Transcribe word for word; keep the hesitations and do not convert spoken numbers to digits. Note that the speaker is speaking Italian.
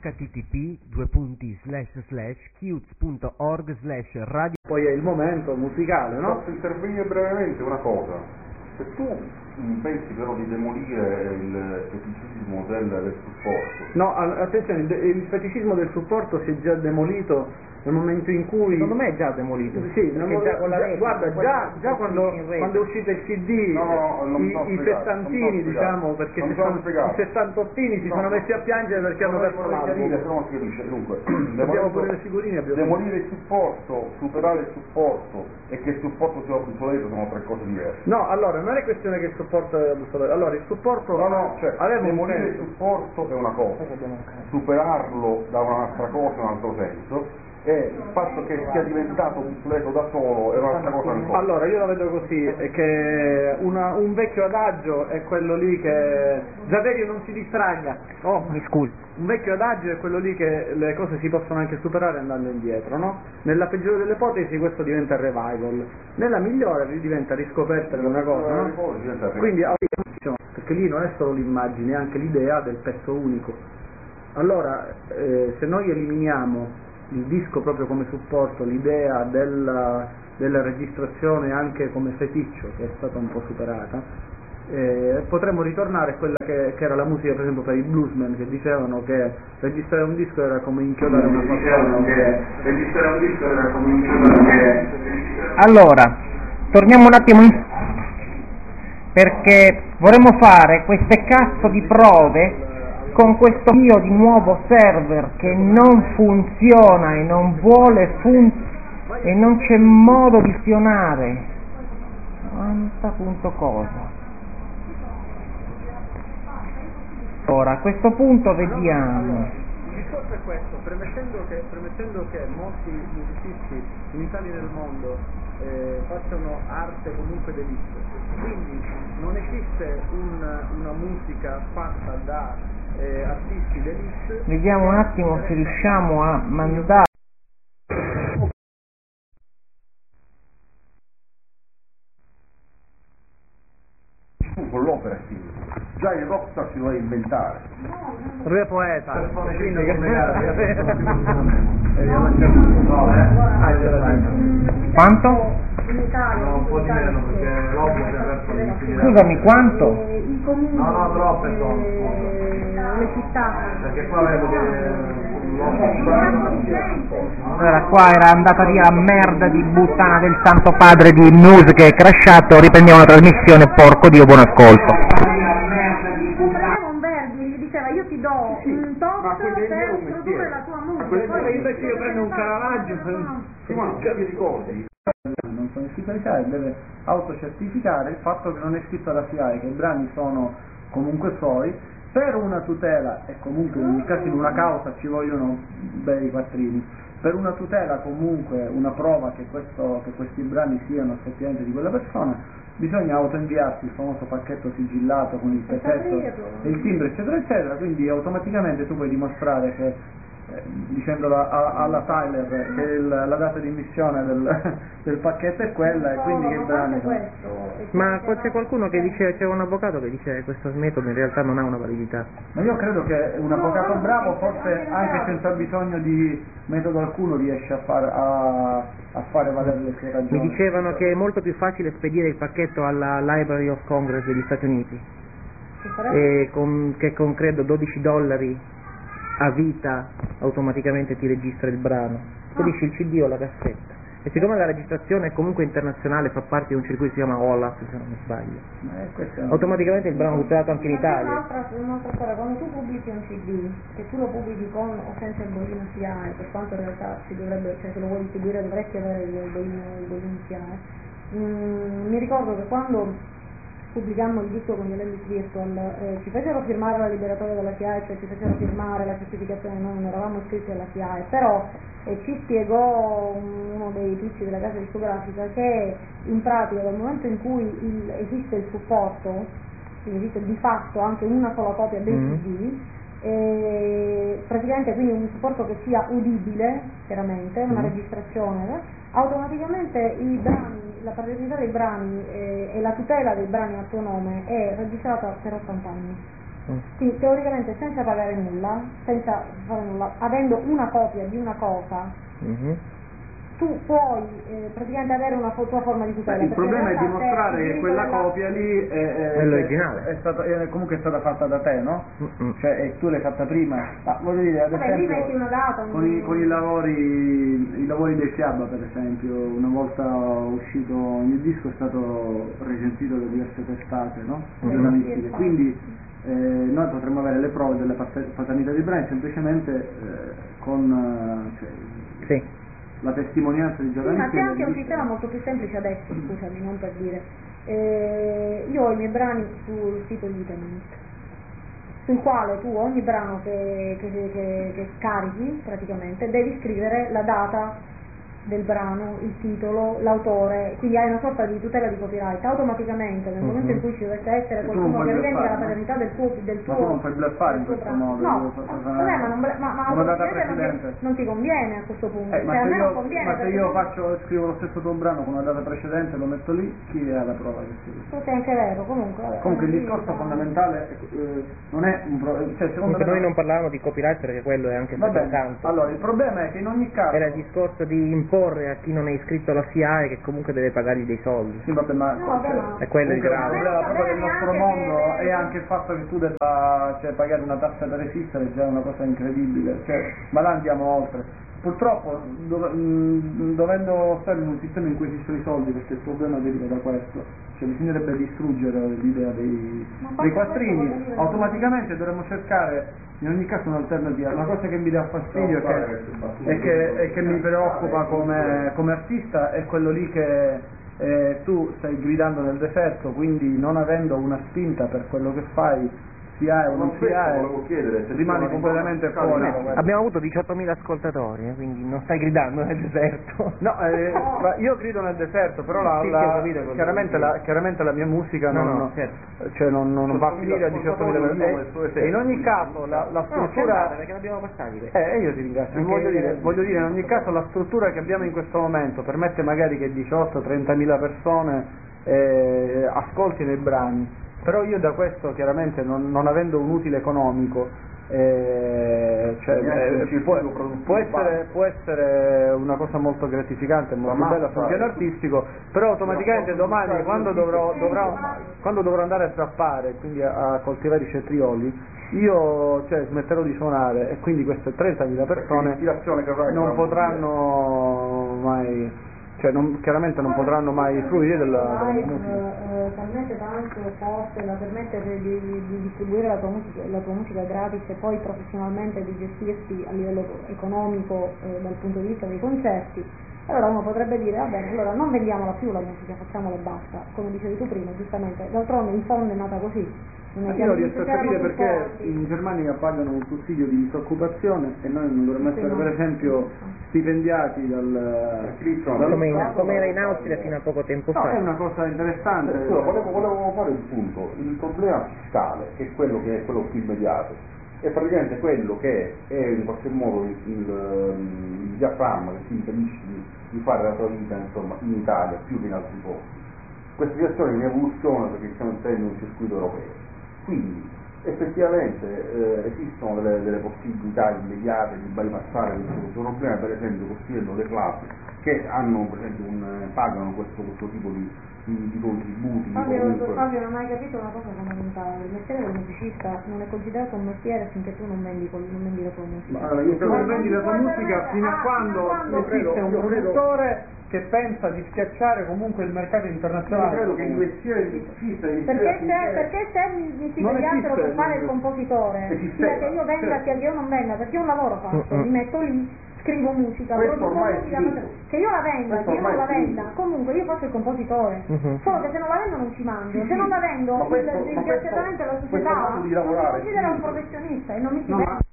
t t p due punti slash slash chiuz punto org slash radio. Poi è il momento musicale, no? Posso intervenire brevemente una cosa? Se tu pensi però di demolire il feticismo del, del supporto. No, attenzione, il feticismo del supporto si è già demolito nel momento in cui... Secondo me è già demolito. Sì, nel già con la già, guarda, già, già quando, quando è uscito il C D, no, no, i, i settantini, diciamo, perché si sono, i sessantottini si no, sono messi a piangere perché hanno perso l'album. Se non si capisce, dunque, abbiamo pure le figurine, abbiamo demolire il supporto, superare il supporto e che il supporto sia obsoleto sono tre cose diverse. No, allora, non è questione che il supporto è obsoleto, allora il supporto... No, no, cioè, demolire il supporto è una cosa, superarlo da un'altra cosa è un altro senso, e il fatto che sia diventato obsoleto da solo è un'altra cosa ancora. Allora io la vedo così, è che una, un vecchio adagio è quello lì che Zaverio non si distragga. Oh, mi scusi. Un vecchio adagio è quello lì che le cose si possono anche superare andando indietro, no? Nella peggiore delle ipotesi questo diventa il revival, nella migliore diventa riscoperta di una cosa, no? Quindi perché lì non è solo l'immagine, è anche l'idea del pezzo unico. Allora eh, se noi eliminiamo il disco proprio come supporto, l'idea della, della registrazione anche come feticcio, che è stata un po' superata, eh, potremmo ritornare a quella che, che era la musica per esempio per i bluesmen, che dicevano che registrare un disco era come inchiodare una dicevano che registrare un disco era come inchiodare. Allora, torniamo un attimo in... perché vorremmo fare queste cazzo di prove con questo mio di nuovo server che non funziona e non vuole funzionare e non c'è modo di funzionare. novanta punto cosa. Ora a questo punto vediamo. Il discorso è questo, premettendo che, premettendo che molti musicisti in Italia e nel mondo eh, facciano arte comunque d'elite, quindi non esiste un, una musica fatta da Eh, artisti d'elite. Vediamo un attimo se riusciamo a mandare con l'opera sì. Già il rockstar si doveva inventare. Lui è poeta, quindi che quanto? In Italia, no, un po' di meno perché l'obbligo è verso l'infinito. Scusami, quanto? I comuni, no, no, troppe sono, le città. Perché qua vedo che allora qua era andata via la merda di puttana del Santo Padre di Muse che è crashato, riprendiamo la trasmissione, porco Dio, buon ascolto. Un Verdi gli diceva io ti do un tot per produrre la tua musica. Invece io prendo un Caravaggio, sì, ma non mi ricordi? Non sono iscritto alla S I A E, deve autocertificare il fatto che non è iscritto alla S I A E, che i brani sono comunque suoi, per una tutela, e comunque in caso di una causa ci vogliono bei quattrini, per una tutela comunque, una prova che, questo, che questi brani siano effettivamente di quella persona, bisogna autoinviarsi il famoso pacchetto sigillato con il pezzetto e il timbro eccetera eccetera, quindi automaticamente tu puoi dimostrare che dicendolo alla Tyler che il, la data di emissione del, del pacchetto è quella e quindi che i brani sono... Ma c'è qualcuno che dice, c'è un avvocato che dice che questo metodo in realtà non ha una validità. Ma io credo che un avvocato bravo forse anche senza bisogno di metodo alcuno riesce a, far, a, a fare valere le sue ragioni. Mi dicevano che è molto più facile spedire il pacchetto alla Library of Congress degli Stati Uniti e con, che con credo dodici dollari a vita automaticamente ti registra il brano, spedisci il C D o la cassetta, e siccome la registrazione è comunque internazionale, fa parte di un circuito che si chiama Olaf se non mi sbaglio, eh, automaticamente il brano è tutelato anche in Italia. Un'altra, un'altra cosa, quando tu pubblichi un C D, che tu lo pubblichi con o senza il bollino S I A E, per quanto in realtà ci dovrebbe, cioè se lo vuoi distribuire dovresti avere il bollino, il bollino S I A E, mm, mi ricordo che quando pubblicammo il disco con gli Elvis Virtual, eh, ci fecero firmare la liberatoria della S I A E, cioè ci fecero firmare la certificazione, noi non eravamo iscritti alla S I A E, però eh, ci spiegò uno dei tizi della casa discografica che in pratica dal momento in cui il, esiste il supporto, quindi esiste di fatto anche una sola copia del mm. C D, eh, praticamente quindi un supporto che sia udibile, chiaramente, una mm. registrazione, automaticamente i brani, la paternità dei brani eh, e la tutela dei brani a tuo nome è registrata per ottanta anni. quindi teoricamente senza pagare nulla, senza fare nulla, avendo una copia di una cosa, mm-hmm. tu puoi eh, praticamente avere una fo- tua forma di tutela. Il perché problema in è realtà dimostrare te il che quella diritto della- copia lì è, è, È l'originale. è stata, è, comunque è stata fatta da te, no? Mm-mm. Cioè e tu l'hai fatta prima. Ma voglio dire, ad Vabbè, lì metti esempio, una data, un- con, i, con i lavori i lavori dei Fiabba, per esempio, una volta uscito il disco è stato recensito da diverse testate, no? Mhm. Giornalistiche. Quindi eh, noi potremmo avere le prove della pat- paternità di Brian semplicemente eh, con eh, cioè, Sì. la testimonianza di Sì, ma giornalisti. c'è e anche un del sistema molto più semplice adesso, scusami, non per dire. Eh, io ho i miei brani sul sito di Tenement, sul quale tu ogni brano che, che, che, che scarichi praticamente devi scrivere la data del brano, il titolo, l'autore, quindi hai una sorta di tutela di copyright. Automaticamente nel momento in cui ci dovesse essere Tu non qualcuno puoi che rivendica bluffare, la no? paternità del tuo del tuo Ma tu non puoi bluffare in del tuo questo brano. modo, No, io so- so- vabbè, ma, non, ble- ma, ma come data automaticamente non precedente. ti, non ti conviene a questo punto. Eh, ma cioè, a se me non io, conviene ma se perché io tu- faccio, scrivo lo stesso tuo brano con una data precedente lo metto lì, chi è la prova che sia? Questo è anche vero, comunque. Vabbè, Comunque il non discorso dico- fondamentale eh, non è un pro- cioè secondo Comunque me noi non parlavamo di copyright perché quello è anche va stato bene. tanto. Allora il problema è che in ogni caso Era il discorso di imporre a chi non è iscritto alla S I A E che comunque deve pagargli dei soldi. sì, vabbè, ma No, vabbè, cioè, ma- È quello il comunque grave. il problema Va proprio del bene nostro anche mondo che- è anche il fatto che tu debba cioè, pagare una tassa per esistere, è già una cosa incredibile, cioè, ma là andiamo oltre. Purtroppo dov- mh, dovendo stare in un sistema in cui esistono i soldi, perché il problema deriva da questo, cioè bisognerebbe distruggere l'idea dei, Ma dei questo quattrini, voglio dire- automaticamente dovremmo cercare in ogni caso un'alternativa. Una cosa che mi dà fastidio è che, è che, è che mi preoccupa come, come artista è quello lì che eh, tu stai gridando nel deserto, quindi non avendo una spinta per quello che fai, sia o non sia, volevo chiedere se rimani c'è una completamente scala fuori. di- da questo. Abbiamo avuto diciottomila ascoltatori, eh, quindi non stai gridando nel deserto. No, eh, ma io grido nel deserto, però la, Sì, sì, la- ho capito cosa chiaramente, vuol la, chiaramente la mia musica No, non, no, certo. cioè non, non va a finire a diciottomila Io ho messo persone. esempio, E in ogni quindi- caso la, la No, c'è andata struttura... perché l'abbiamo passati questo. Eh, io ti ringrazio, Anche- voglio dire, voglio dire, in ogni caso la struttura che abbiamo in questo momento permette magari che diciotto trentamila persone eh, ascoltino i brani, però io da questo chiaramente non, non avendo un utile economico, eh, cioè, Neanche un eh, circuito può, produttivo può, essere, basso. può essere una cosa molto gratificante, molto Ma bella massa, sul piano eh. artistico, però automaticamente Però domani posso quando dire dovrò, che- dovrò, ma- quando dovrò andare a trappare, quindi a, a coltivare i cetrioli, io cioè, smetterò di suonare e quindi queste trentamila persone l'ispirazione che avrai non sarà potranno mai, cioè non, chiaramente non potranno mai fruire della, della mia musica. Eh, talmente tanto forte da permettere di, di distribuire la tua, musica, la tua musica gratis e poi professionalmente di gestirsi a livello economico eh, dal punto di vista dei concerti, allora uno potrebbe dire va bene, allora non vendiamola più la musica, facciamola e basta, come dicevi tu prima, giustamente, d'altronde in fondo è nata così. Non è che Io all'inizio riesco a capire c'erano più perché forti. in Germania pagano un sussidio di disoccupazione e noi non dovremmo Sì, essere no. per esempio stipendiati dal... Iscrizione. Come, in- come era in Austria fino a poco tempo No, fa. è una cosa interessante. Eh, scusa, volevo, volevo fare un punto. Il problema fiscale, che è quello che è quello più immediato, è praticamente quello che è in qualche modo il, il, il diaframma che ti impedisce di, di fare la tua vita insomma, in Italia più che in altri posti. Questa situazione è in evoluzione perché stiamo entrando in un circuito europeo. Quindi effettivamente eh, esistono delle, delle possibilità immediate di bypassare questo problema, per esempio costruendo le classi che hanno per esempio un, pagano questo, questo tipo di, di, di contributi. Fabio, comunque. Fabio, non hai capito una cosa fondamentale, il mestiere del musicista non è considerato un mestiere finché tu non vendi, col- non vendi la tua musica. Ma allora, io credo Ma che non vendi ti la tua puoi musica permettere- fino a ah, quando fino a quando- esiste un Io credo- produttore che pensa di schiacciare comunque il mercato Io internazionale. credo che il mestiere di musicista il Perché mestiere se, finché- perché se mi, mi si Non pigliassero esiste, per fare il non- compositore, esisteva, sia che io venga certo. sia che io non venga, perché è un lavoro fatto, Mm-mm. mi metto lì, scrivo musica, Questo produco ormai è musica, finito. che io la venda, Questo che io non la ormai è venda, finito. comunque io faccio il compositore, Mhm. solo che se non la vendo non ci mangio, se non la vendo Ma questo- il- ma disgraziatamente la questo- società questo modo di non mi lavorare è considera un finito. professionista e non mi si No, vende. ma